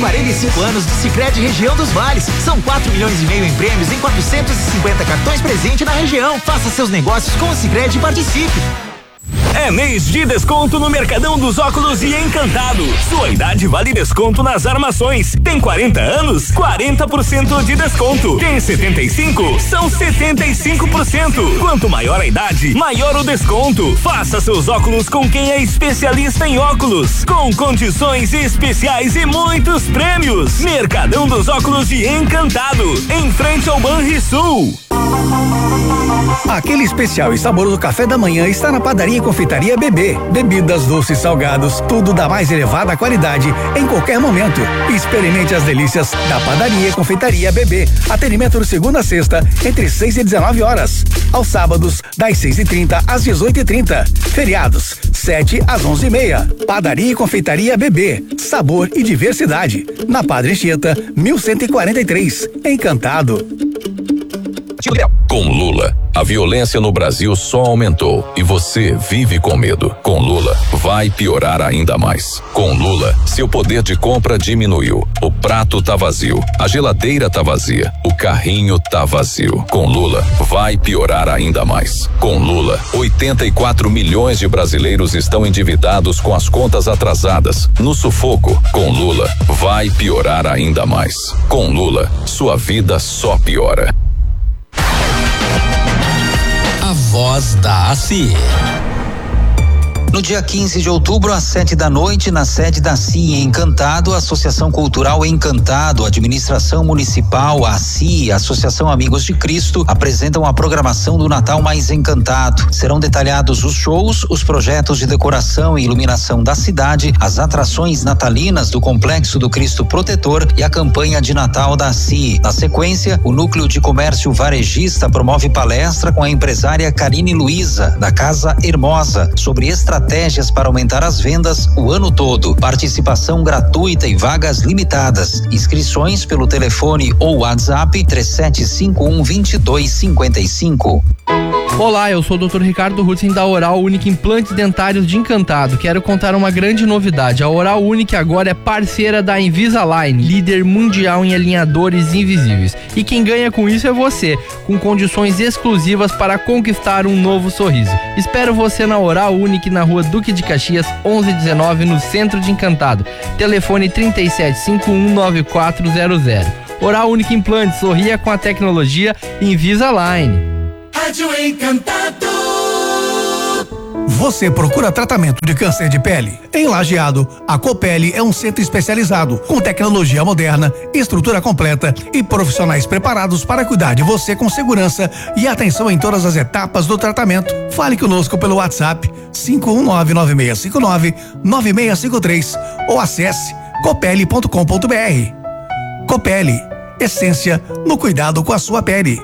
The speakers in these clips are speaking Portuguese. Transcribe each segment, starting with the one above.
45 anos do Sicredi Região dos Vales. São 4,5 milhões em prêmios em 450 cartões presente na região. Faça seus negócios com o Sicredi e participe. É mês de desconto no Mercadão dos Óculos e Encantado. Sua idade vale desconto nas armações. Tem 40 anos? 40% de desconto. Tem 75? São 75%. Quanto maior a idade, maior o desconto. Faça seus óculos com quem é especialista em óculos. Com condições especiais e muitos prêmios. Mercadão dos Óculos e Encantado. Em frente ao Banrisul. Aquele especial e saboroso café da manhã está na Padaria e Confeitaria Bebê. Bebidas, doces, salgados, tudo da mais elevada qualidade em qualquer momento. Experimente as delícias da Padaria e Confeitaria Bebê. Atendimento de segunda a sexta, entre 6 e 19 horas. Aos sábados, das 6h30 às 18h30. Feriados, 7 às 11h30. Padaria e Confeitaria Bebê. Sabor e diversidade. Na Padre Anchieta, 1143. Encantado. Com Lula, a violência no Brasil só aumentou e você vive com medo. Com Lula, vai piorar ainda mais. Com Lula, seu poder de compra diminuiu. O prato tá vazio, a geladeira tá vazia, o carrinho tá vazio. Com Lula, vai piorar ainda mais. Com Lula, 84 milhões de brasileiros estão endividados com as contas atrasadas, no sufoco. Com Lula, vai piorar ainda mais. Com Lula, sua vida só piora. A voz da ACI. No dia 15 de outubro, às 7h, na sede da ACI em Encantado, Associação Cultural Encantado, Administração Municipal, ACI, Associação Amigos de Cristo, apresentam a programação do Natal Mais Encantado. Serão detalhados os shows, os projetos de decoração e iluminação da cidade, as atrações natalinas do Complexo do Cristo Protetor e a campanha de Natal da ACI. Na sequência, o Núcleo de Comércio Varejista promove palestra com a empresária Karine Luiza, da Casa Hermosa, sobre estratégias para aumentar as vendas o ano todo. Participação gratuita e vagas limitadas. Inscrições pelo telefone ou WhatsApp 3751-2255. Olá, eu sou o Dr. Ricardo Hutzen da Oral Unique Implantes Dentários de Encantado. Quero contar uma grande novidade. A Oral Unique agora é parceira da Invisalign, líder mundial em alinhadores invisíveis. E quem ganha com isso é você, com condições exclusivas para conquistar um novo sorriso. Espero você na Oral Unique, na Rua Duque de Caxias, 1119, no centro de Encantado. Telefone 37519400. Oral Unique Implantes, sorria com a tecnologia Invisalign. Rádio Encantado. Você procura tratamento de câncer de pele? Em Lajeado, a Copele é um centro especializado com tecnologia moderna, estrutura completa e profissionais preparados para cuidar de você com segurança e atenção em todas as etapas do tratamento. Fale conosco pelo WhatsApp 51996599653 ou acesse copele.com.br. Copele, essência no cuidado com a sua pele.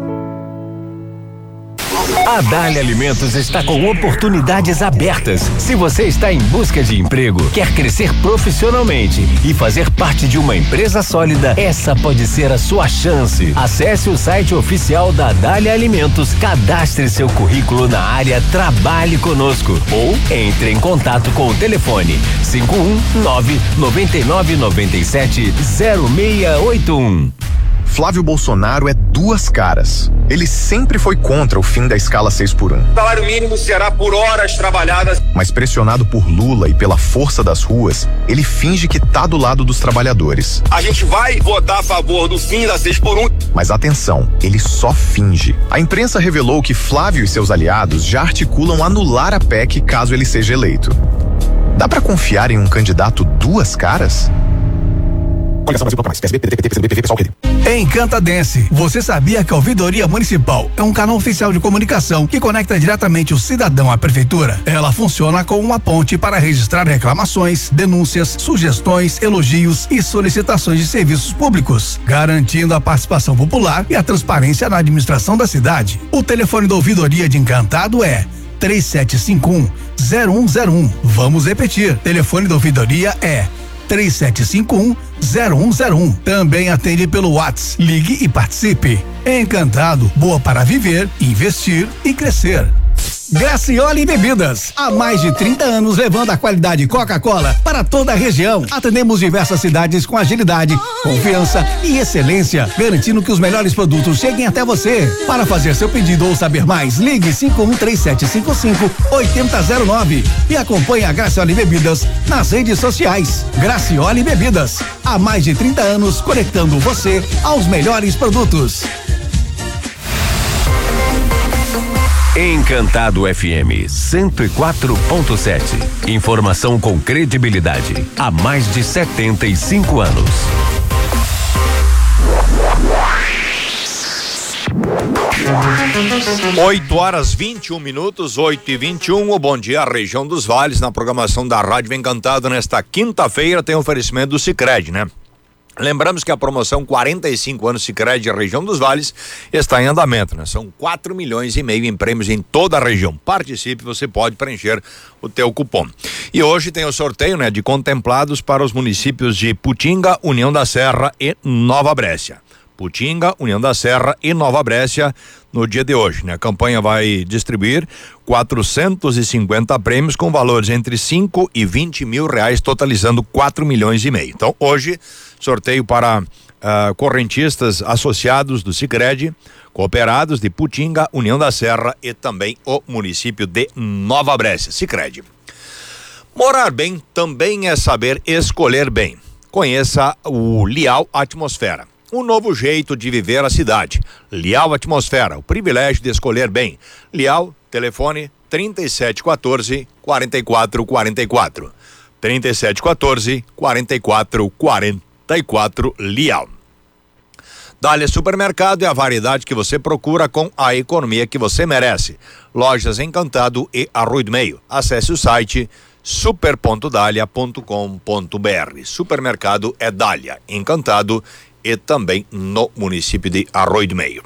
A Dália Alimentos está com oportunidades abertas. Se você está em busca de emprego, quer crescer profissionalmente e fazer parte de uma empresa sólida, essa pode ser a sua chance. Acesse o site oficial da Dália Alimentos, cadastre seu currículo na área Trabalhe Conosco ou entre em contato com o telefone 51999970681. Flávio Bolsonaro é duas caras. Ele sempre foi contra o fim da escala 6x1. O salário mínimo será por horas trabalhadas. Mas pressionado por Lula e pela força das ruas, ele finge que tá do lado dos trabalhadores. A gente vai votar a favor do fim da 6x1. Mas atenção, ele só finge. A imprensa revelou que Flávio e seus aliados já articulam anular a PEC caso ele seja eleito. Dá pra confiar em um candidato duas caras? Encantadense, você sabia que a Ouvidoria Municipal é um canal oficial de comunicação que conecta diretamente o cidadão à prefeitura? Ela funciona como uma ponte para registrar reclamações, denúncias, sugestões, elogios e solicitações de serviços públicos, garantindo a participação popular e a transparência na administração da cidade. O telefone da Ouvidoria de Encantado é 3751-0101. Vamos repetir. Telefone da Ouvidoria é 3751-0101. Também atende pelo WhatsApp. Ligue e participe. Encantado, boa para viver, investir e crescer. Gracioli Bebidas, há mais de 30 anos levando a qualidade Coca-Cola para toda a região. Atendemos diversas cidades com agilidade, confiança e excelência, garantindo que os melhores produtos cheguem até você. Para fazer seu pedido ou saber mais, ligue 513755-8009 e acompanhe a Gracioli Bebidas nas redes sociais. Gracioli Bebidas, há mais de 30 anos conectando você aos melhores produtos. Encantado FM 104.7. Informação com credibilidade há mais de 75 anos. Oito horas 21 minutos, 8h21. O Bom Dia Região dos Vales, na programação da Rádio Encantado, nesta quinta-feira, tem oferecimento do Sicredi, né? Lembramos que a promoção 45 anos Sicredi Região dos Vales está em andamento, né? São 4,5 milhões em prêmios em toda a região. Participe, você pode preencher o teu cupom. E hoje tem o sorteio, né, de contemplados para os municípios de Putinga, União da Serra e Nova Brécia. Putinga, União da Serra e Nova Brécia no dia de hoje, né? A campanha vai distribuir 450 prêmios com valores entre 5 e 20 mil reais, totalizando 4,5 milhões. Então, hoje, sorteio para correntistas associados do Sicredi, cooperados de Putinga, União da Serra e também o município de Nova Brécia. Sicredi. Morar bem também é saber escolher bem. Conheça o Lial Atmosfera. Um novo jeito de viver a cidade. Lial Atmosfera, o privilégio de escolher bem. Lial, telefone 3714-4444. 3714-4444, Lial. Dália Supermercado é a variedade que você procura com a economia que você merece. Lojas Encantado e Arroio do Meio. Acesse o site super.dalia.com.br. Supermercado é Dália, Encantado e também no município de Arroio do Meio.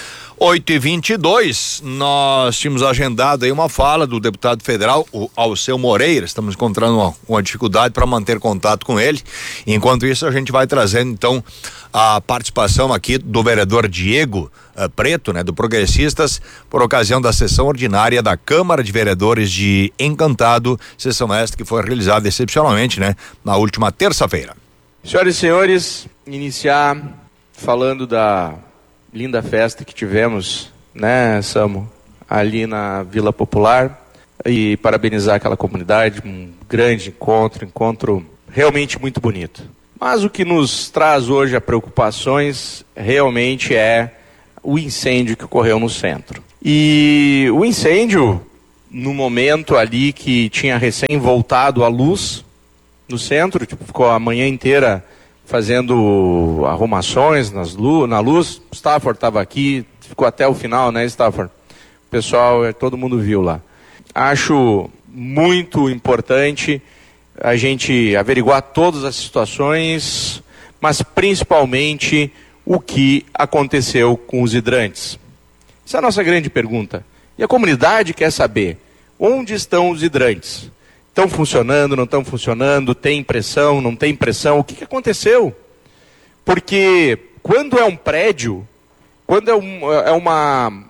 8h22, nós tínhamos agendado aí uma fala do deputado federal, o Alceu Moreira. Estamos encontrando uma dificuldade para manter contato com ele. Enquanto isso, a gente vai trazendo então a participação aqui do vereador Diego Preto, né, do Progressistas, por ocasião da sessão ordinária da Câmara de Vereadores de Encantado, sessão esta que foi realizada excepcionalmente, né, na última terça-feira. Senhoras e senhores, iniciar falando da linda festa que tivemos, né, Samo, ali na Vila Popular, e parabenizar aquela comunidade, um grande encontro realmente muito bonito. Mas o que nos traz hoje a preocupações realmente é o incêndio que ocorreu no centro. E o incêndio, no momento ali que tinha recém voltado a luz no centro, ficou a manhã inteira fazendo arrumações na luz. Stafford estava aqui, ficou até o final, né, Stafford? O pessoal, todo mundo viu lá. Acho muito importante a gente averiguar todas as situações, mas principalmente o que aconteceu com os hidrantes. Essa é a nossa grande pergunta. E a comunidade quer saber onde estão os hidrantes. Estão funcionando, não estão funcionando, tem pressão, não tem pressão, o que aconteceu? Porque quando é um prédio, quando é uma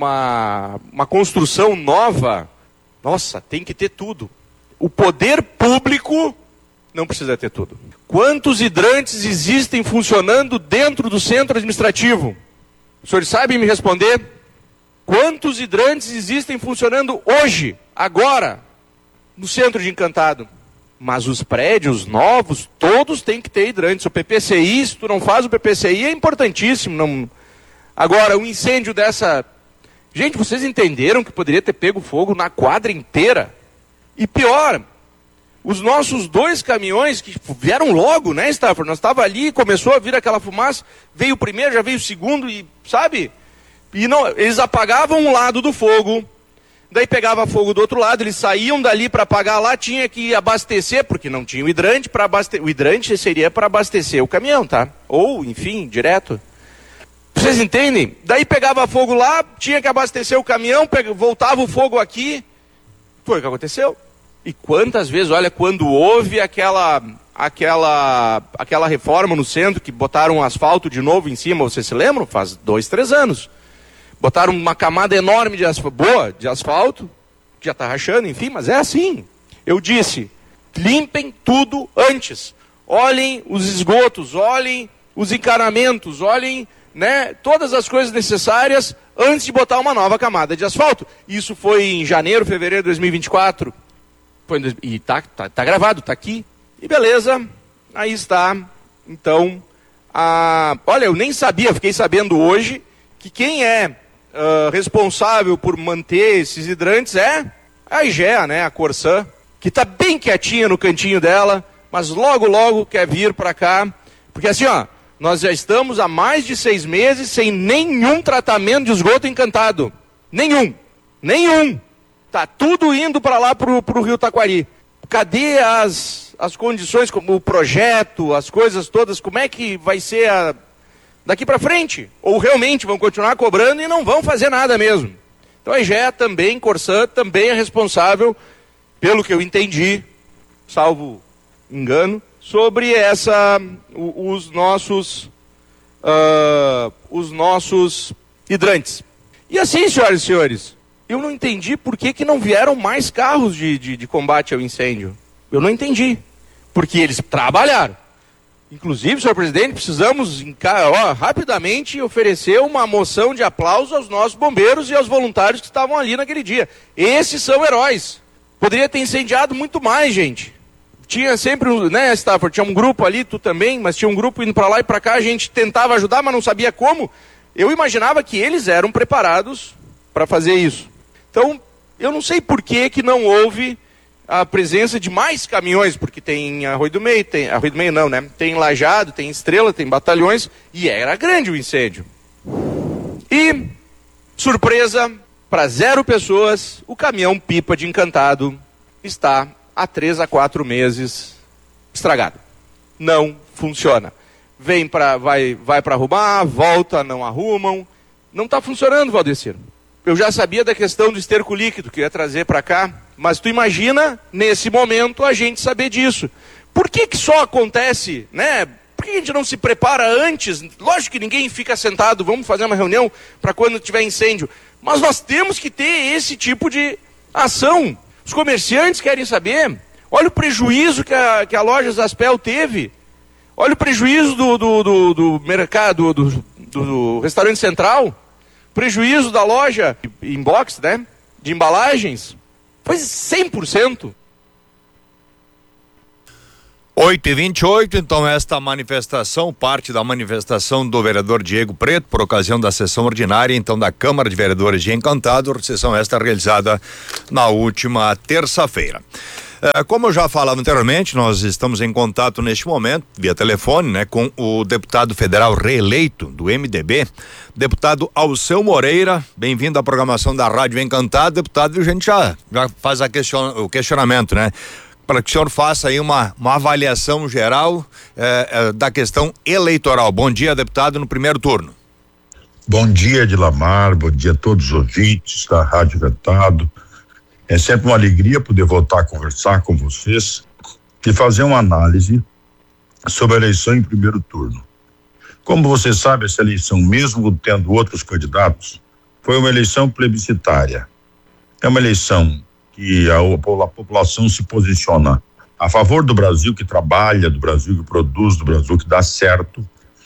construção nova, nossa, tem que ter tudo. O poder público não precisa ter tudo. Quantos hidrantes existem funcionando dentro do centro administrativo? Os senhores sabem me responder? Quantos hidrantes existem funcionando hoje, agora, no centro de Encantado? Mas os prédios novos, todos têm que ter hidrantes. O PPCI, se tu não faz o PPCI, é importantíssimo. Não... Agora, um incêndio dessa... Gente, vocês entenderam que poderia ter pego fogo na quadra inteira? E pior, os nossos 2 caminhões que vieram logo, né, Stafford? Nós estávamos ali, começou a vir aquela fumaça, veio o primeiro, já veio o segundo, e sabe? E não, eles apagavam um lado do fogo, daí pegava fogo do outro lado, eles saíam dali para apagar lá, tinha que abastecer, porque não tinha o hidrante para abastecer. O hidrante seria para abastecer o caminhão, tá? Ou, enfim, direto. Vocês entendem? Daí pegava fogo lá, tinha que abastecer o caminhão, voltava o fogo aqui. Foi o que aconteceu. E quantas vezes, olha, quando houve aquela reforma no centro, que botaram um asfalto de novo em cima, vocês se lembram? Faz 2, 3 anos. Botaram uma camada enorme de asfalto, já está rachando, enfim, mas é assim. Eu disse, limpem tudo antes. Olhem os esgotos, olhem os encanamentos, olhem, né, todas as coisas necessárias antes de botar uma nova camada de asfalto. Isso foi em janeiro, fevereiro de 2024. E tá gravado, tá aqui. E beleza, aí está. Então, olha, eu nem sabia, fiquei sabendo hoje, que quem é responsável por manter esses hidrantes é a IGEA, né, a Corsã, que está bem quietinha no cantinho dela, mas logo quer vir para cá, porque assim, ó, nós já estamos há mais de 6 meses sem nenhum tratamento de esgoto encantado. Nenhum. Tá tudo indo para lá pro Rio Taquari. Cadê as condições, como o projeto, as coisas todas, como é que vai ser daqui para frente? Ou realmente vão continuar cobrando e não vão fazer nada mesmo? Então a IGEA também, Corsã, também é responsável, pelo que eu entendi, salvo engano, sobre os nossos hidrantes. E assim, senhoras e senhores, eu não entendi por que não vieram mais carros de combate ao incêndio. Eu não entendi. Porque eles trabalharam. Inclusive, senhor presidente, precisamos rapidamente oferecer uma moção de aplauso aos nossos bombeiros e aos voluntários que estavam ali naquele dia. Esses são heróis. Poderia ter incendiado muito mais, gente. Tinha sempre, né, Stafford, tinha um grupo ali, tu também, mas tinha um grupo indo para lá e para cá, a gente tentava ajudar, mas não sabia como. Eu imaginava que eles eram preparados para fazer isso. Então, eu não sei por que não houve a presença de mais caminhões, porque tem Arroio do Meio, tem Lajado, tem Estrela, tem batalhões, e era grande o incêndio. E, surpresa, para 0 pessoas, o caminhão pipa de Encantado está há 3 a 4 meses estragado. Não funciona. Vai para arrumar, volta, não arrumam. Não está funcionando, Valdecir. Eu já sabia da questão do esterco líquido que eu ia trazer para cá, mas tu imagina, nesse momento, a gente saber disso. Por que só acontece, né? Por que a gente não se prepara antes? Lógico que ninguém fica sentado, vamos fazer uma reunião para quando tiver incêndio. Mas nós temos que ter esse tipo de ação. Os comerciantes querem saber. Olha o prejuízo que a loja Zaspel teve. Olha o prejuízo do mercado, do restaurante central. Prejuízo da loja inbox, né? De embalagens. Foi 100%. 8h28, então esta manifestação, parte da manifestação do vereador Diego Preto, por ocasião da sessão ordinária, então, da Câmara de Vereadores de Encantado, sessão esta realizada na última terça-feira. Como eu já falava anteriormente, nós estamos em contato neste momento, via telefone, né, com o deputado federal reeleito do MDB, deputado Alceu Moreira. Bem-vindo à programação da Rádio Encantado, deputado. A gente já faz o questionamento, né? Para que o senhor faça aí uma avaliação geral da questão eleitoral. Bom dia, deputado, no primeiro turno. Bom dia, Dilamar, bom dia a todos os ouvintes da Rádio Encantado. É sempre uma alegria poder voltar a conversar com vocês e fazer uma análise sobre a eleição em primeiro turno. Como você sabe, essa eleição, mesmo tendo outros candidatos, foi uma eleição plebiscitária. É uma eleição que a população se posiciona a favor do Brasil que trabalha, do Brasil que produz, do Brasil que dá certo,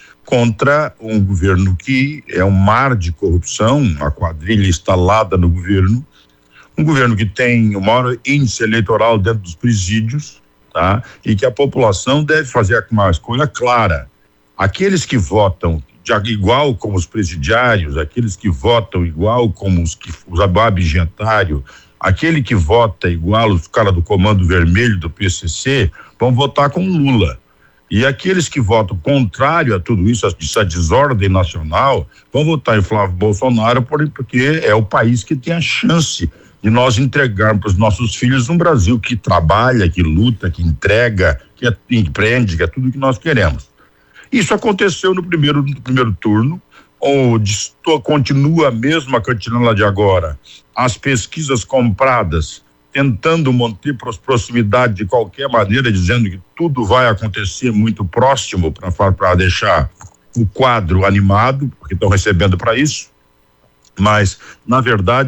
contra um governo que é um mar de corrupção, a quadrilha instalada no governo, um governo que tem o maior índice eleitoral dentro dos presídios, tá? E que a população deve fazer uma escolha clara. Aqueles que votam igual como os presidiários, aqueles que votam igual como os ababigentários, aquele que vota igual os caras do Comando Vermelho do PCC, vão votar com Lula. E aqueles que votam contrário a tudo isso, essa desordem nacional, vão votar em Flávio Bolsonaro porque é o país que tem a chance de nós entregarmos para os nossos filhos um Brasil que trabalha, que luta, que entrega, que empreende, que é tudo que nós queremos. Isso aconteceu no primeiro turno, onde continua a mesma cantilena de agora. As pesquisas compradas, tentando manter proximidade de qualquer maneira, dizendo que tudo vai acontecer muito próximo para deixar o quadro animado, porque estão recebendo para isso. Mas, na verdade,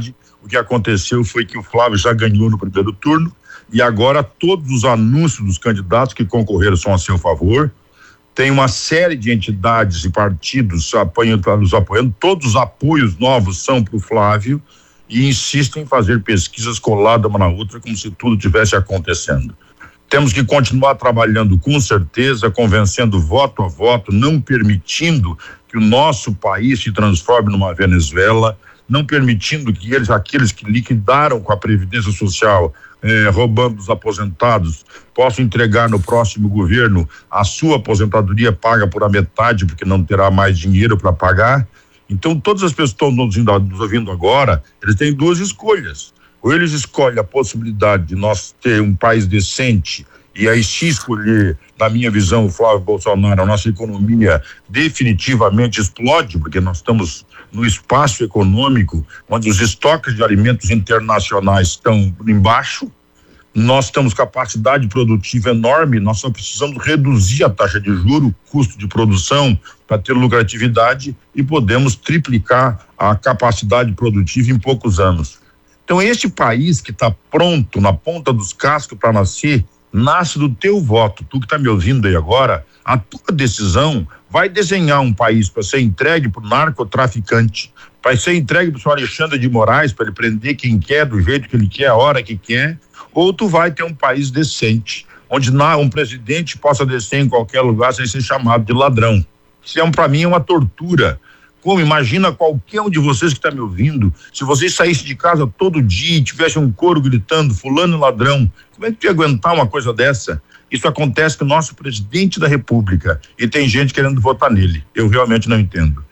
o que aconteceu foi que o Flávio já ganhou no primeiro turno e agora todos os anúncios dos candidatos que concorreram são a seu favor. Tem uma série de entidades e partidos nos apoiando, todos os apoios novos são para o Flávio e insistem em fazer pesquisas coladas uma na outra como se tudo tivesse acontecendo. Temos que continuar trabalhando com certeza, convencendo voto a voto, não permitindo que o nosso país se transforme numa Venezuela, não permitindo que aqueles que liquidaram com a Previdência Social, roubando os aposentados, possam entregar no próximo governo a sua aposentadoria paga por a metade, porque não terá mais dinheiro para pagar. Então, todas as pessoas que estão nos ouvindo agora, eles têm duas escolhas. Ou eles escolhem a possibilidade de nós ter um país decente, e aí se escolher, na minha visão, o Flávio Bolsonaro, a nossa economia definitivamente explode, porque nós estamos no espaço econômico onde os estoques de alimentos internacionais estão embaixo, nós temos capacidade produtiva enorme, nós só precisamos reduzir a taxa de juros, custo de produção para ter lucratividade e podemos triplicar a capacidade produtiva em poucos anos. Então, este país que está pronto, na ponta dos cascos para nascer, nasce do teu voto. Tu que está me ouvindo aí agora, a tua decisão vai desenhar um país para ser entregue para o narcotraficante, vai ser entregue para o senhor Alexandre de Moraes, para ele prender quem quer, do jeito que ele quer, a hora que quer, ou tu vai ter um país decente, onde um presidente possa descer em qualquer lugar sem ser chamado de ladrão. Isso para mim é uma tortura. Como imagina qualquer um de vocês que está me ouvindo, se vocês saíssem de casa todo dia e tivesse um coro gritando, fulano ladrão, como é que tu ia aguentar uma coisa dessa? Isso acontece com o nosso presidente da República e tem gente querendo votar nele. Eu realmente não entendo.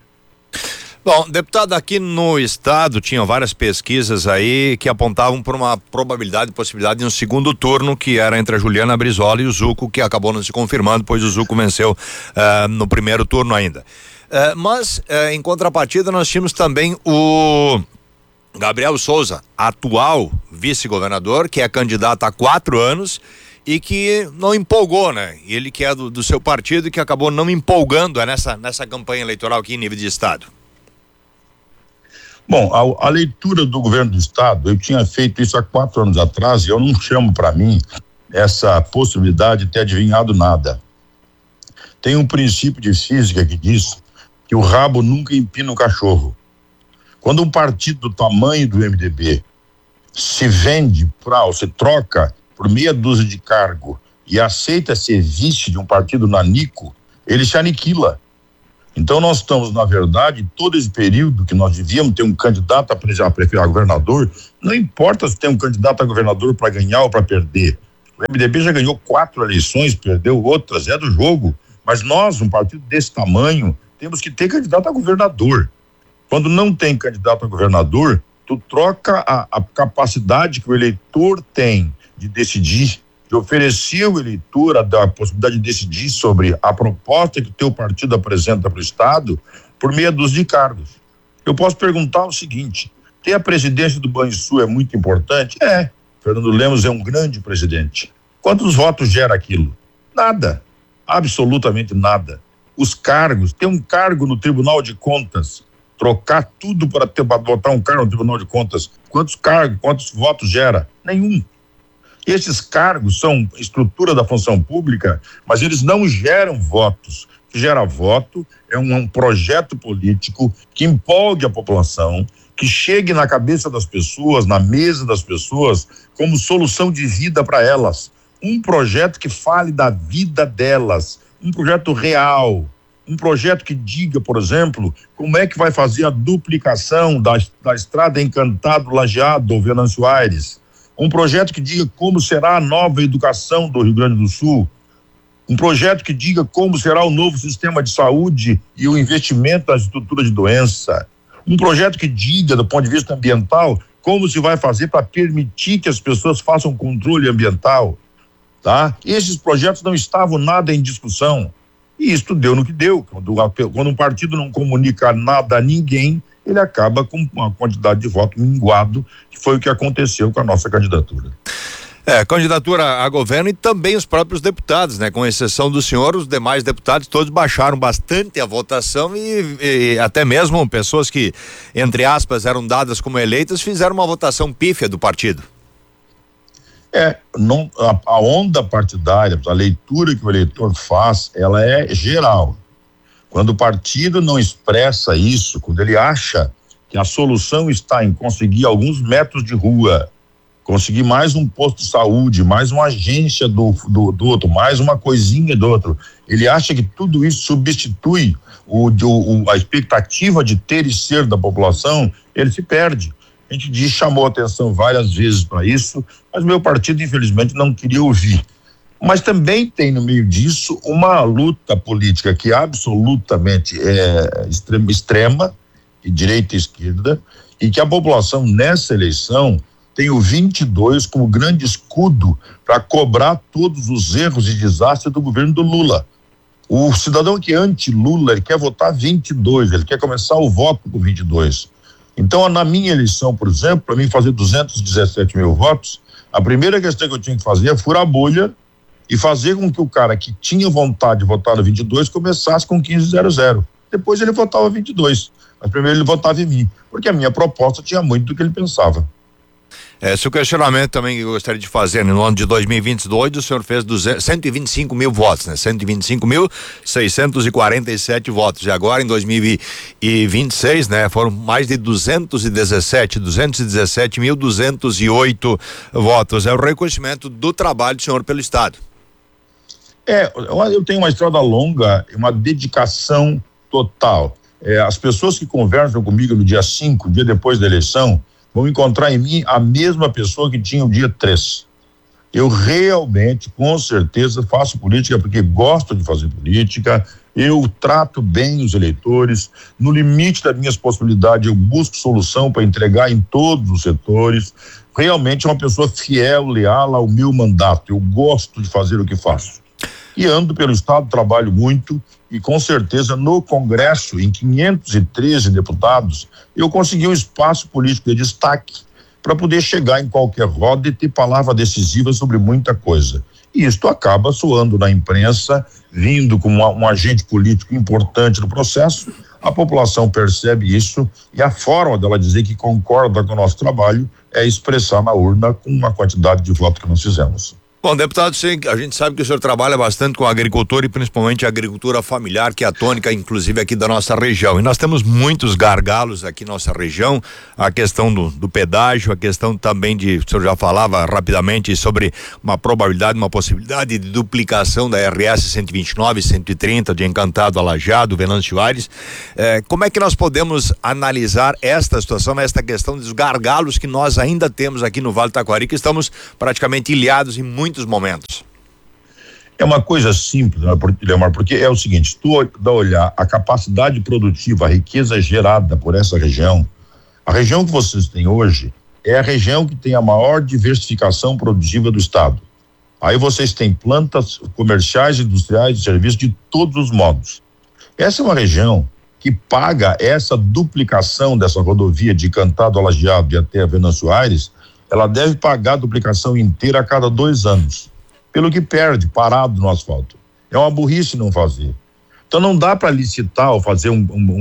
Bom, deputado, aqui no estado tinham várias pesquisas aí que apontavam por uma probabilidade, possibilidade de um segundo turno, que era entre a Juliana Brizola e o Zucco, que acabou não se confirmando, pois o Zucco venceu no primeiro turno ainda. Mas em contrapartida nós tínhamos também o Gabriel Souza, atual vice-governador, que é candidato há 4 anos e que não empolgou, né? Ele que é do seu partido e que acabou não empolgando nessa campanha eleitoral aqui em nível de estado. Bom, a leitura do governo do estado, eu tinha feito isso há 4 anos atrás e eu não chamo para mim essa possibilidade de ter adivinhado nada. Tem um princípio de física que diz que o rabo nunca empina o cachorro. Quando um partido do tamanho do MDB se vende ou se troca por meia dúzia de cargo e aceita ser vice de um partido nanico, ele se aniquila. Então nós estamos, na verdade, todo esse período que nós devíamos ter um candidato a governador, não importa se tem um candidato a governador para ganhar ou para perder. O MDB já ganhou 4 eleições, perdeu outras, é do jogo. Mas nós, um partido desse tamanho, temos que ter candidato a governador. Quando não tem candidato a governador, tu troca a capacidade que o eleitor tem de decidir, de oferecer ao eleitor a possibilidade de decidir sobre a proposta que o teu partido apresenta para o estado por meia dúzia de cargos. Eu posso perguntar o seguinte: ter a presidência do Banrisul é muito importante? Fernando Lemos é um grande presidente. Quantos votos gera aquilo? Nada, absolutamente nada. Os cargos, ter um cargo no Tribunal de Contas, trocar tudo para botar um cargo no Tribunal de Contas, quantos votos gera? Nenhum. Esses cargos são estrutura da função pública, mas eles não geram votos. O que gera voto é um projeto político que empolgue a população, que chegue na cabeça das pessoas, na mesa das pessoas, como solução de vida para elas. Um projeto que fale da vida delas, um projeto real, um projeto que diga, por exemplo, como é que vai fazer a duplicação da estrada Encantado Lajeado ou Venâncio Aires. Um projeto que diga como será a nova educação do Rio Grande do Sul. Um projeto que diga como será o novo sistema de saúde e o investimento na estrutura de doença. Um projeto que diga, do ponto de vista ambiental, como se vai fazer para permitir que as pessoas façam controle ambiental. Tá? Esses projetos não estavam nada em discussão. E isso deu no que deu. Quando um partido não comunica nada a ninguém, ele acaba com uma quantidade de voto minguado, que foi o que aconteceu com a nossa candidatura. Candidatura a governo e também os próprios deputados, né? Com exceção do senhor, os demais deputados todos baixaram bastante a votação e até mesmo pessoas que, entre aspas, eram dadas como eleitas, fizeram uma votação pífia do partido. A onda partidária, a leitura que o eleitor faz, ela é geral. Quando o partido não expressa isso, quando ele acha que a solução está em conseguir alguns metros de rua, conseguir mais um posto de saúde, mais uma agência do outro, mais uma coisinha do outro, ele acha que tudo isso substitui a expectativa de ter e ser da população, ele se perde. A gente chamou atenção várias vezes para isso, mas meu partido infelizmente não queria ouvir. Mas também tem no meio disso uma luta política que absolutamente é extrema, de direita e esquerda, e que a população nessa eleição tem o 22 como grande escudo para cobrar todos os erros e desastres do governo do Lula. O cidadão que é anti-Lula, ele quer votar 22, ele quer começar o voto com 22. Então, na minha eleição, por exemplo, para mim fazer 217 mil votos, a primeira questão que eu tinha que fazer é furar a bolha e fazer com que o cara que tinha vontade de votar no 22 começasse com 1500. Depois ele votava 22, mas primeiro ele votava em mim, porque a minha proposta tinha muito do que ele pensava. Esse é o questionamento também que eu gostaria de fazer. No ano de 2022, o senhor fez 125 mil votos, né? 125.647 votos. E agora, em 2026, né? Foram mais de 217.208 votos. É o reconhecimento do trabalho do senhor pelo Estado. Eu tenho uma estrada longa, uma dedicação total. As pessoas que conversam comigo no dia 5, dia depois da eleição, vão encontrar em mim a mesma pessoa que tinha o dia 3. Eu realmente, com certeza, faço política porque gosto de fazer política, eu trato bem os eleitores, no limite das minhas possibilidades eu busco solução para entregar em todos os setores, realmente é uma pessoa fiel, leal ao meu mandato, eu gosto de fazer o que faço. E ando pelo Estado, trabalho muito e com certeza no Congresso, em 513 deputados, eu consegui um espaço político de destaque para poder chegar em qualquer roda e ter palavra decisiva sobre muita coisa. E isto acaba soando na imprensa, vindo como um agente político importante no processo, a população percebe isso e a forma dela dizer que concorda com o nosso trabalho é expressar na urna com uma quantidade de votos que nós fizemos. Bom, deputado, a gente sabe que o senhor trabalha bastante com a agricultura e principalmente a agricultura familiar, que é a tônica, inclusive, aqui da nossa região. E nós temos muitos gargalos aqui na nossa região, a questão do pedágio, a questão também o senhor já falava rapidamente sobre uma probabilidade, uma possibilidade de duplicação da RS 129 e 130 de Encantado a Lajeado, Venâncio Aires. Como é que nós podemos analisar esta situação, esta questão dos gargalos que nós ainda temos aqui no Vale do Taquari, que estamos praticamente ilhados em muitos momentos? É uma coisa simples, né, Leomar, porque é o seguinte, se tu olhar a capacidade produtiva, a riqueza gerada por essa região, a região que vocês têm hoje é a região que tem a maior diversificação produtiva do estado. Aí vocês têm plantas comerciais, industriais e serviços de todos os modos. Essa é uma região que paga essa duplicação dessa rodovia de Encantado a Lajeado e até Venâncio Aires. Ela deve pagar a duplicação inteira a cada 2 anos, pelo que perde parado no asfalto. É uma burrice não fazer. Então não dá para licitar ou fazer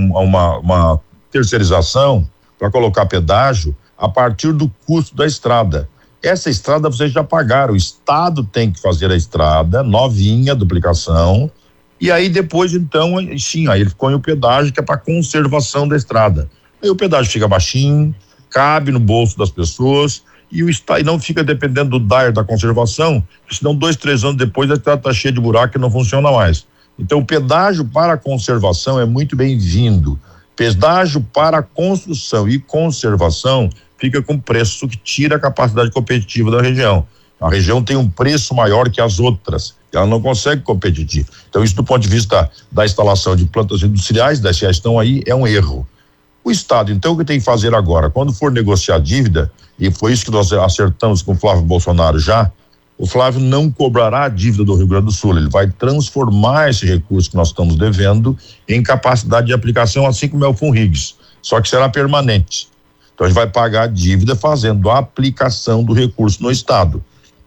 uma terceirização para colocar pedágio a partir do custo da estrada. Essa estrada vocês já pagaram, o Estado tem que fazer a estrada, novinha, duplicação, e aí depois então, sim, aí ele põe o pedágio que é para conservação da estrada. Aí o pedágio fica baixinho, cabe no bolso das pessoas, e não fica dependendo do DAER da conservação, senão 2, 3 anos depois a estrada está cheia de buraco e não funciona mais. Então o pedágio para a conservação é muito bem-vindo. Pedágio para a construção e conservação fica com preço que tira a capacidade competitiva da região. A região tem um preço maior que as outras, ela não consegue competir. Então isso do ponto de vista da instalação de plantas industriais, das que já estão aí, é um erro. O Estado, então, o que tem que fazer agora? Quando for negociar dívida, e foi isso que nós acertamos com o Flávio Bolsonaro já, o Flávio não cobrará a dívida do Rio Grande do Sul, ele vai transformar esse recurso que nós estamos devendo em capacidade de aplicação, assim como é o FUNRIGS, só que será permanente. Então, a gente vai pagar a dívida fazendo a aplicação do recurso no Estado.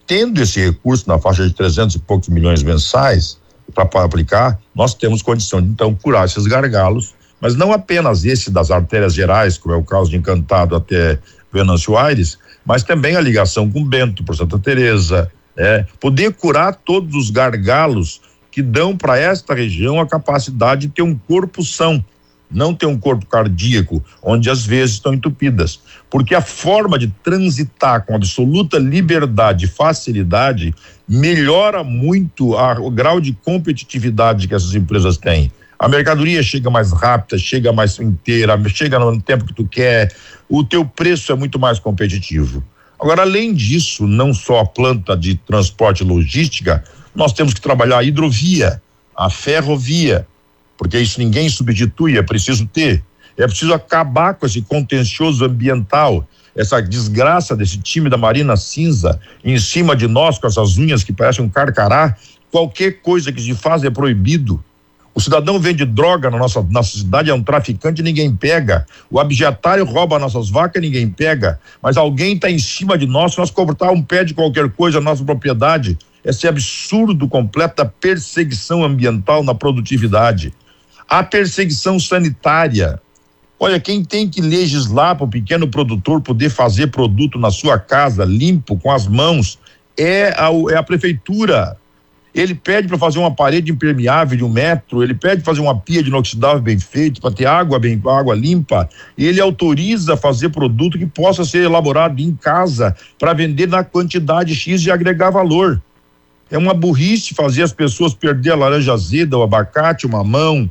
tendo esse recurso na faixa de 300 e poucos milhões mensais para aplicar, nós temos condição de então curar esses gargalos, mas não apenas esse das artérias gerais, como é o caso de Encantado até Venâncio Aires, mas também a ligação com Bento, por Santa Teresa, poder curar todos os gargalos que dão para esta região a capacidade de ter um corpo são, não ter um corpo cardíaco, onde às vezes estão entupidas, porque a forma de transitar com absoluta liberdade e facilidade melhora muito o grau de competitividade que essas empresas têm. A mercadoria chega mais rápida, chega mais inteira, chega no tempo que tu quer, o teu preço é muito mais competitivo. Agora, além disso, não só a planta de transporte e logística, nós temos que trabalhar a hidrovia, a ferrovia, porque isso ninguém substitui, é preciso ter. É preciso acabar com esse contencioso ambiental, essa desgraça desse time da Marina Cinza em cima de nós com essas unhas que parecem um carcará. Qualquer coisa que se faz é proibido. O cidadão vende droga na nossa cidade, é um traficante, ninguém pega. O abjetário rouba nossas vacas, ninguém pega. Mas alguém está em cima de nós, se nós cortar um pé de qualquer coisa na nossa propriedade. Esse absurdo completo da perseguição ambiental na produtividade. A perseguição sanitária. Olha, quem tem que legislar para o pequeno produtor poder fazer produto na sua casa, limpo, com as mãos, é a prefeitura. Ele pede para fazer uma parede impermeável de 1 metro, ele pede fazer uma pia de inoxidável bem feita, para ter água limpa, ele autoriza fazer produto que possa ser elaborado em casa para vender na quantidade X e agregar valor. É uma burrice fazer as pessoas perder a laranja azeda, o abacate, o mamão,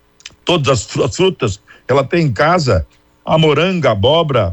todas as frutas que ela tem em casa, a moranga, a abóbora,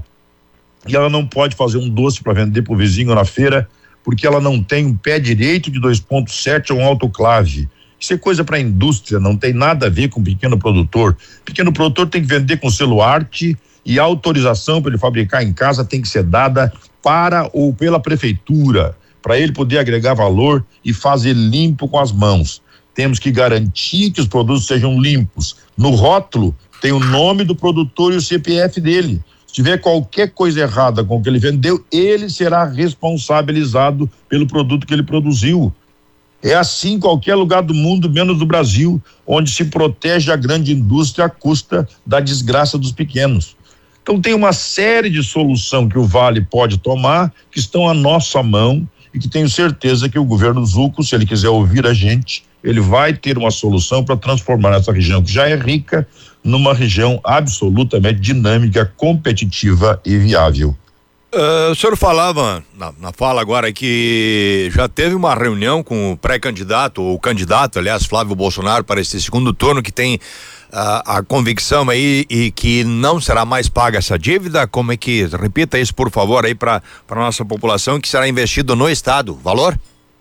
e ela não pode fazer um doce para vender para o vizinho na feira, porque ela não tem um pé direito de 2.7 ou um autoclave. Isso é coisa para a indústria, não tem nada a ver com o pequeno produtor. O pequeno produtor tem que vender com selo arte e a autorização para ele fabricar em casa tem que ser dada para ou pela prefeitura, para ele poder agregar valor e fazer limpo com as mãos. Temos que garantir que os produtos sejam limpos. No rótulo tem o nome do produtor e o CPF dele. Se tiver qualquer coisa errada com o que ele vendeu, ele será responsabilizado pelo produto que ele produziu. É assim em qualquer lugar do mundo, menos no Brasil, onde se protege a grande indústria à custa da desgraça dos pequenos. Então tem uma série de soluções que o Vale pode tomar, que estão à nossa mão e que tenho certeza que o governo Zucco, se ele quiser ouvir a gente, ele vai ter uma solução para transformar essa região que já é rica numa região absolutamente dinâmica, competitiva e viável. O senhor falava na fala agora que já teve uma reunião com o pré-candidato, ou o candidato, aliás, Flávio Bolsonaro, para esse segundo turno, que tem a convicção aí e que não será mais paga essa dívida. Como é que, repita isso por favor aí para nossa população, que será investido no estado, valor?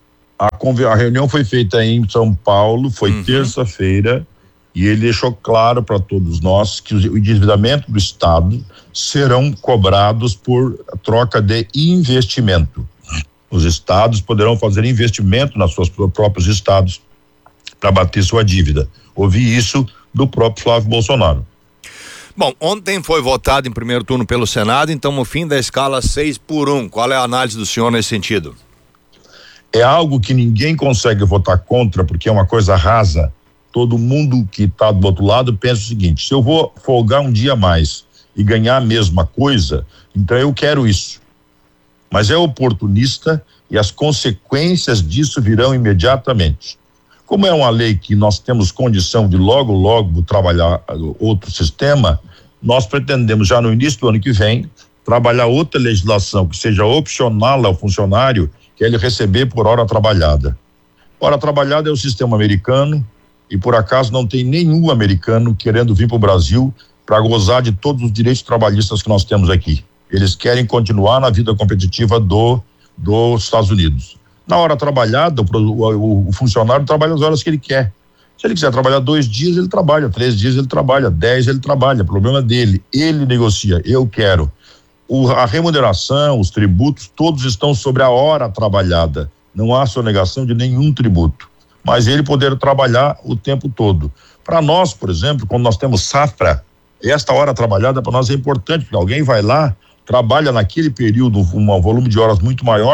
A reunião foi feita em São Paulo, foi terça-feira, e ele deixou claro para todos nós que o endividamento do estado serão cobrados por troca de investimento. Os estados poderão fazer investimento nos seus próprios estados para bater sua dívida. Ouvi isso do próprio Flávio Bolsonaro. Bom, ontem foi votado em primeiro turno pelo Senado, então o fim da escala 6-1. Qual é a análise do senhor nesse sentido? É algo que ninguém consegue votar contra, porque é uma coisa rasa. Todo mundo que está do outro lado pensa o seguinte: se eu vou folgar um dia a mais e ganhar a mesma coisa, então eu quero isso. Mas é oportunista e as consequências disso virão imediatamente. Como é uma lei que nós temos condição de logo trabalhar outro sistema, nós pretendemos já no início do ano que vem trabalhar outra legislação que seja opcional ao funcionário, que é ele receber por hora trabalhada. Hora trabalhada é o sistema americano, e por acaso não tem nenhum americano querendo vir para o Brasil para gozar de todos os direitos trabalhistas que nós temos aqui. Eles querem continuar na vida competitiva dos Estados Unidos. Na hora trabalhada, o funcionário trabalha as horas que ele quer. Se ele quiser trabalhar 2 dias, ele trabalha, 3 dias ele trabalha, 10 ele trabalha, problema dele, ele negocia, eu quero. A remuneração, os tributos, todos estão sobre a hora trabalhada, não há sonegação de nenhum tributo, mas ele poder trabalhar o tempo todo. Para nós, por exemplo, quando nós temos safra, esta hora trabalhada para nós é importante, porque alguém vai lá, trabalha naquele período um volume de horas muito maior,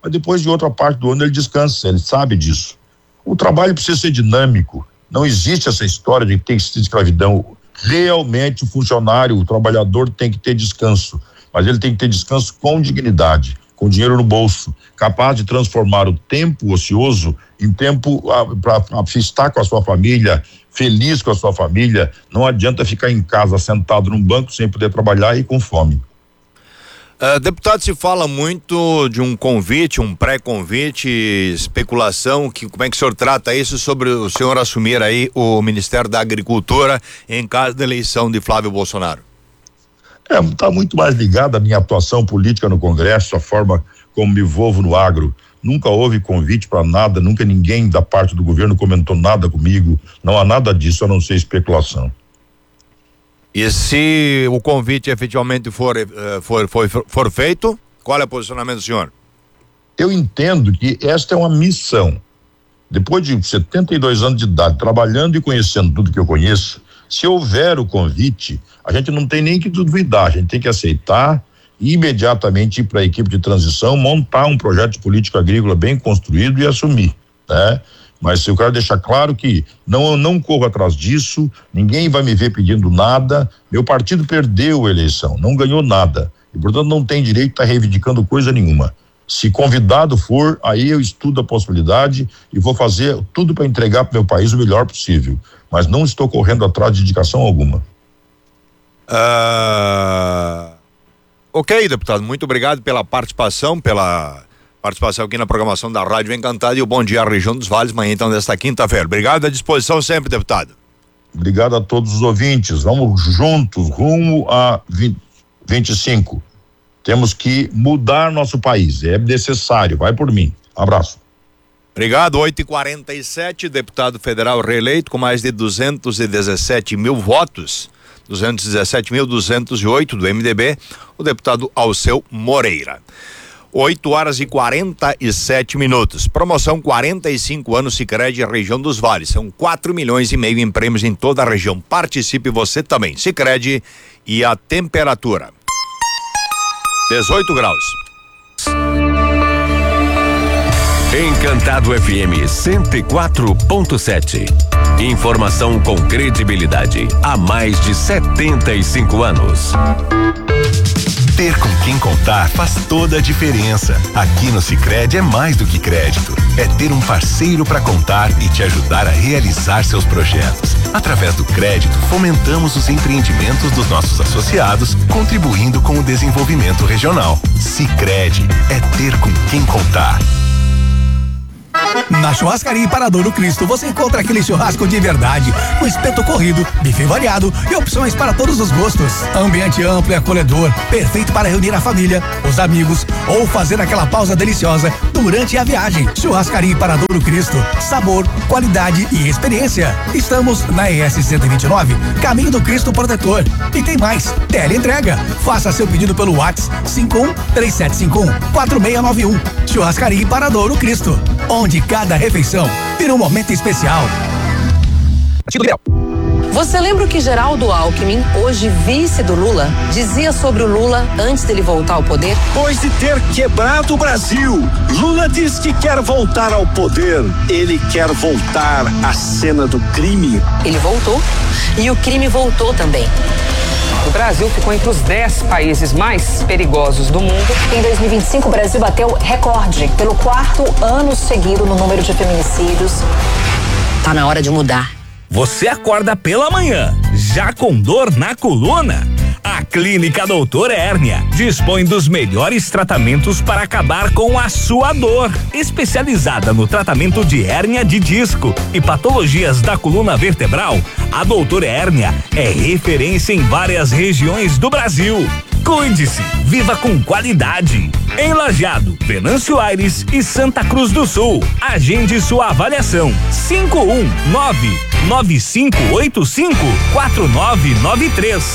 mas depois de outra parte do ano ele descansa, ele sabe disso. O trabalho precisa ser dinâmico, não existe essa história de que tem que ser escravidão. Realmente o funcionário, o trabalhador tem que ter descanso, mas ele tem que ter descanso com dignidade, com dinheiro no bolso, capaz de transformar o tempo ocioso em tempo para estar com a sua família, feliz com a sua família. Não adianta ficar em casa sentado num banco sem poder trabalhar e com fome. Deputado, se fala muito de um convite, um pré-convite, especulação, como é que o senhor trata isso sobre o senhor assumir aí o Ministério da Agricultura em caso da eleição de Flávio Bolsonaro? Tá muito mais ligado à minha atuação política no Congresso, a forma como me envolvo no agro. Nunca houve convite para nada, nunca ninguém da parte do governo comentou nada comigo, não há nada disso a não ser especulação. E se o convite efetivamente for feito, qual é o posicionamento do senhor? Eu entendo que esta é uma missão. Depois de 72 anos de idade, trabalhando e conhecendo tudo que eu conheço, se houver o convite, a gente não tem nem que duvidar, a gente tem que aceitar e imediatamente ir para a equipe de transição, montar um projeto de política agrícola bem construído e assumir, né? Mas eu quero deixar claro que não corro atrás disso, ninguém vai me ver pedindo nada, meu partido perdeu a eleição, não ganhou nada, e portanto não tem direito a estar reivindicando coisa nenhuma. Se convidado for, aí eu estudo a possibilidade e vou fazer tudo para entregar para o meu país o melhor possível, mas não estou correndo atrás de indicação alguma. Ok, deputado, muito obrigado pela participação aqui na programação da Rádio Encantado e o Bom Dia Região dos Vales, manhã então desta quinta-feira. Obrigado, à disposição sempre, deputado. Obrigado a todos os ouvintes, vamos juntos rumo a 25. Temos que mudar nosso país, é necessário, vai por mim. Abraço. Obrigado, 8h47, deputado federal reeleito com mais de 217 mil votos, 217.208 do MDB, o deputado Alceu Moreira. 8h47. Promoção 45 anos Sicredi Região dos Vales. São 4,5 milhões em prêmios em toda a região. Participe você também. Sicredi. E a temperatura 18 graus. Encantado FM 104.7. Informação com credibilidade há mais de 75 anos. Ter com quem contar faz toda a diferença. Aqui no Sicredi é mais do que crédito. É ter um parceiro para contar e te ajudar a realizar seus projetos. Através do crédito, fomentamos os empreendimentos dos nossos associados, contribuindo com o desenvolvimento regional. Sicredi é ter com quem contar. Na Churrascaria Paradouro Cristo você encontra aquele churrasco de verdade, com espeto corrido, bife variado e opções para todos os gostos. Ambiente amplo e acolhedor, perfeito para reunir a família, os amigos ou fazer aquela pausa deliciosa durante a viagem. Churrascaria Paradouro Cristo, sabor, qualidade e experiência. Estamos na ES 129, Caminho do Cristo Protetor. E tem mais, teleentrega. Faça seu pedido pelo WhatsApp 51-3751-4691. Churrascaria Paradouro Cristo, onde cada refeição vira um momento especial. Você lembra o que Geraldo Alckmin, hoje vice do Lula, dizia sobre o Lula antes dele voltar ao poder? Depois de ter quebrado o Brasil, Lula diz que quer voltar ao poder. Ele quer voltar à cena do crime. Ele voltou e o crime voltou também. O Brasil ficou entre os 10 países mais perigosos do mundo. Em 2025, o Brasil bateu recorde pelo 4º ano seguido no número de feminicídios. Tá na hora de mudar. Você acorda pela manhã, já com dor na coluna? A Clínica Doutor Hérnia dispõe dos melhores tratamentos para acabar com a sua dor. Especializada no tratamento de hérnia de disco e patologias da coluna vertebral, a Doutor Hérnia é referência em várias regiões do Brasil. Cuide-se, viva com qualidade. Em Lajeado, Venâncio Aires e Santa Cruz do Sul. Agende sua avaliação. 519-9585-4993.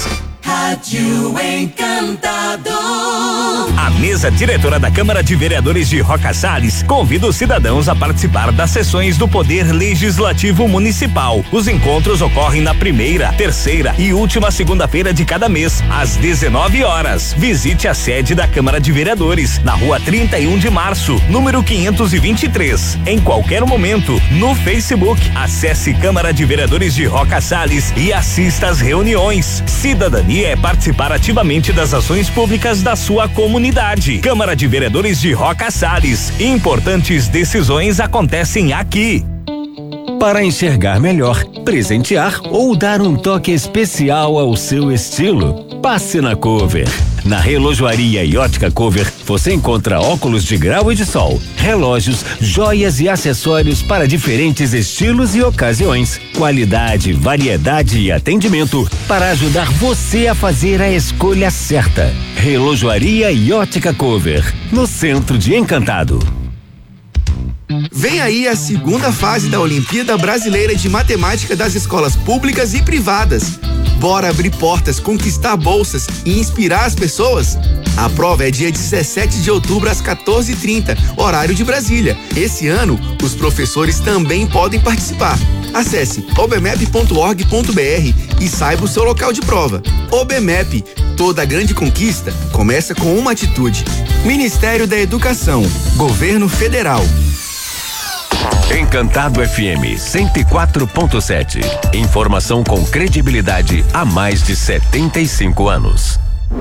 Rádio Encantado. A mesa diretora da Câmara de Vereadores de Roca Salles convida os cidadãos a participar das sessões do Poder Legislativo Municipal. Os encontros ocorrem na primeira, terceira e última segunda-feira de cada mês, às 19 horas. Visite a sede da Câmara de Vereadores, na rua 31 de março, número 523. Em qualquer momento, no Facebook, acesse Câmara de Vereadores de Roca Salles e assista às reuniões. Cidadania é participar ativamente das ações públicas da sua comunidade. Câmara de Vereadores de Roca Salles. Importantes decisões acontecem aqui. Para enxergar melhor, presentear ou dar um toque especial ao seu estilo, passe na Cover. Na Relojoaria e Ótica Cover, você encontra óculos de grau e de sol, relógios, joias e acessórios para diferentes estilos e ocasiões. Qualidade, variedade e atendimento para ajudar você a fazer a escolha certa. Relojoaria e Ótica Cover, no centro de Encantado. Vem aí a segunda fase da Olimpíada Brasileira de Matemática das escolas públicas e privadas. Bora abrir portas, conquistar bolsas e inspirar as pessoas? A prova é dia 17 de outubro às 14h30, horário de Brasília. Esse ano, os professores também podem participar. Acesse obmep.org.br e saiba o seu local de prova. OBMEP, toda grande conquista começa com uma atitude. Ministério da Educação, Governo Federal. Encantado FM 104.7. Informação com credibilidade há mais de 75 anos.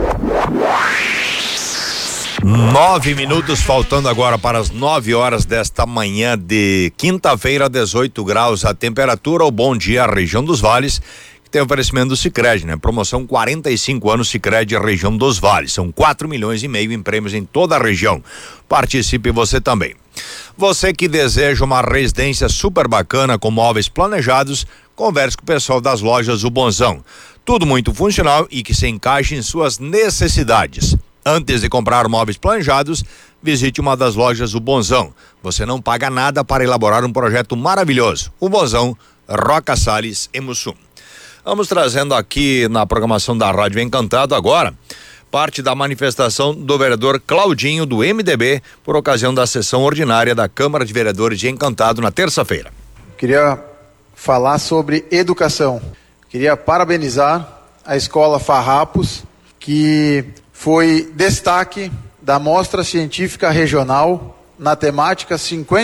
9 minutos, faltando agora para as 9 horas desta manhã de quinta-feira, 18 graus a temperatura. O Bom Dia Região dos Vales, que tem oferecimento do Sicredi, né? Promoção 45 anos Sicredi Região dos Vales. São 4,5 milhões em prêmios em toda a região. Participe você também. Você que deseja uma residência super bacana com móveis planejados, converse com o pessoal das lojas O Bonzão. Tudo muito funcional e que se encaixe em suas necessidades. Antes de comprar móveis planejados, visite uma das lojas O Bonzão. Você não paga nada para elaborar um projeto maravilhoso. O Bonzão, Roca Salles e Mussum. Vamos trazendo aqui na programação da Rádio Encantado agora parte da manifestação do vereador Claudinho, do MDB, por ocasião da sessão ordinária da Câmara de Vereadores de Encantado na terça-feira. Queria falar sobre educação. Queria parabenizar a Escola Farrapos, que foi destaque da Mostra Científica Regional na temática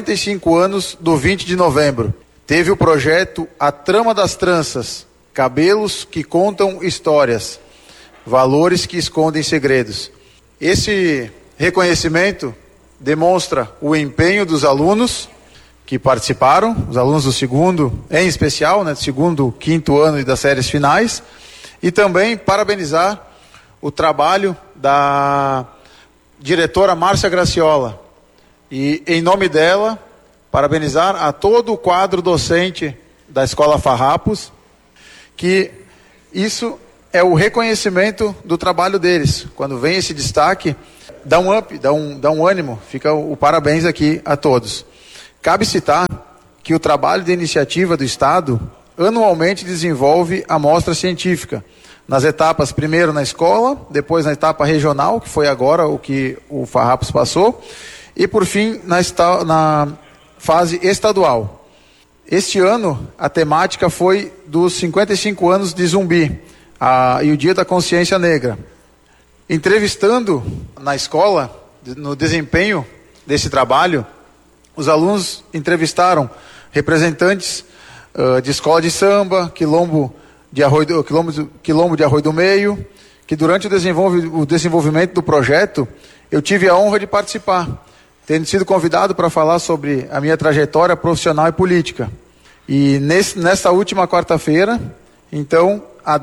55 anos do 20 de novembro. Teve o projeto A Trama das Tranças, cabelos que contam histórias, valores que escondem segredos. Esse reconhecimento demonstra o empenho dos alunos que participaram, os alunos do segundo, em especial, né, segundo, quinto ano e das séries finais, e também parabenizar o trabalho da diretora Márcia Graciola. E, em nome dela, parabenizar a todo o quadro docente da Escola Farrapos, que isso é o reconhecimento do trabalho deles. Quando vem esse destaque, dá um up, dá um ânimo. Fica o parabéns aqui a todos. Cabe citar que o trabalho de iniciativa do Estado anualmente desenvolve a mostra científica, nas etapas, primeiro na escola, depois na etapa regional, que foi agora o que o Farrapos passou, e por fim na fase estadual. Este ano, a temática foi dos 55 anos de Zumbi, e o Dia da Consciência Negra. Entrevistando na escola, no desempenho desse trabalho, os alunos entrevistaram representantes de escola de samba, quilombo de Arroio do Meio, que durante o desenvolvimento do projeto, eu tive a honra de participar, tendo sido convidado para falar sobre a minha trajetória profissional e política. E nesta última quarta-feira, então, a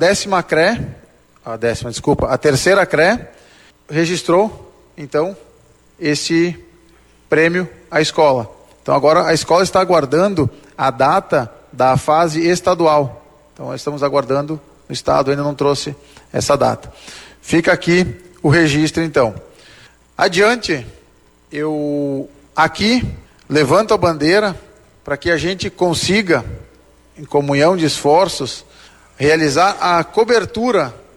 terceira CRE registrou, então, esse prêmio à escola. Então, agora a escola está aguardando a data da fase estadual. Então, nós estamos aguardando, o Estado ainda não trouxe essa data. Fica aqui o registro, então. Adiante, eu aqui levanto a bandeira para que a gente consiga, em comunhão de esforços, realizar a cobertura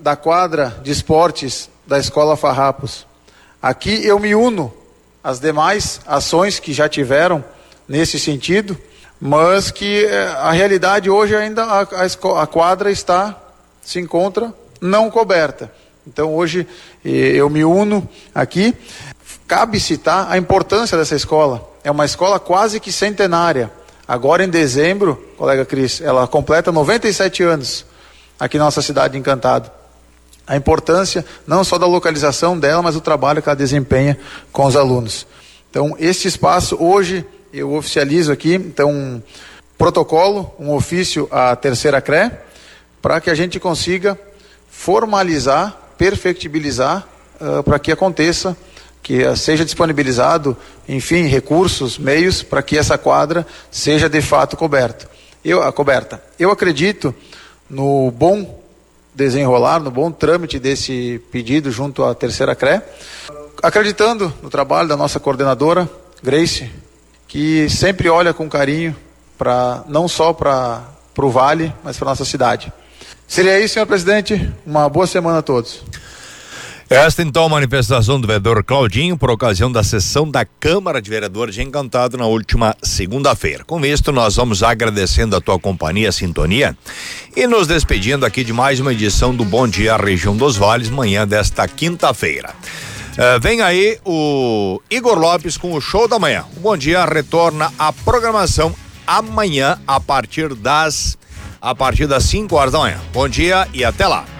da quadra de esportes da Escola Farrapos. Aqui eu me uno às demais ações que já tiveram nesse sentido, mas que a realidade hoje ainda a quadra se encontra não coberta. Então hoje eu me uno aqui. Cabe citar a importância dessa escola. É uma escola quase que centenária. Agora em dezembro, colega Cris, ela completa 97 anos aqui na nossa cidade de Encantado. A importância não só da localização dela, mas do trabalho que ela desempenha com os alunos. Então, este espaço hoje eu oficializo aqui, então, um protocolo, um ofício à terceira CRE, para que a gente consiga formalizar, perfectibilizar, para que aconteça, que seja disponibilizado, enfim, recursos, meios, para que essa quadra seja de fato coberta. Eu acredito no bom desenrolar, no bom trâmite desse pedido junto à terceira CRE, acreditando no trabalho da nossa coordenadora, Grace, que sempre olha com carinho, não só para o Vale, mas para a nossa cidade. Seria isso, senhor presidente. Uma boa semana a todos. Esta então a manifestação do vereador Claudinho por ocasião da sessão da Câmara de Vereadores de Encantado na última segunda-feira. Com isto nós vamos agradecendo a tua companhia, a sintonia e nos despedindo aqui de mais uma edição do Bom Dia Região dos Vales, manhã desta quinta-feira. Vem aí o Igor Lopes com o Show da Manhã. O Bom Dia retorna à programação amanhã a partir das 5 horas da manhã. Bom dia e até lá.